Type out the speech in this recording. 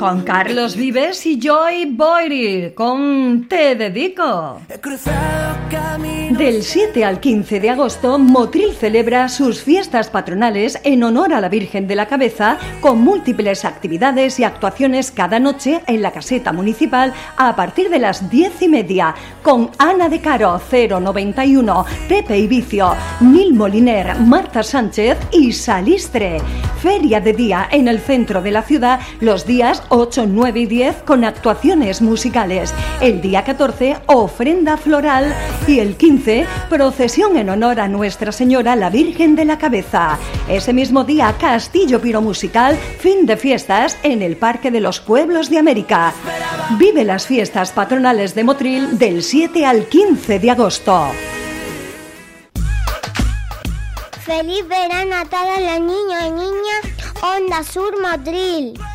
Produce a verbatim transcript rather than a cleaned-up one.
con Carlos Vives y Joy Boyri, con Te Dedico. Del siete al quince de agosto, Motril celebra sus fiestas patronales en honor a la Virgen de la Cabeza, con múltiples actividades y actuaciones cada noche en la caseta municipal a partir de las diez y media, con Ana de Caro, cero noventa y uno, Pepe Ibicio, Nil Moliner, Marta Sánchez y Salistre. Feria de día en el centro de la ciudad los días ocho, nueve y diez con actuaciones musicales. El día catorce, ofrenda floral, y el quince, procesión en honor a Nuestra Señora la Virgen de la Cabeza. Ese mismo día, castillo piromusical, fin de fiestas en el Parque de los Pueblos de América. Vive las fiestas patronales de Motril del siete al quince de agosto. Feliz verano a todos los niños y niñas. Onda Sur Motril.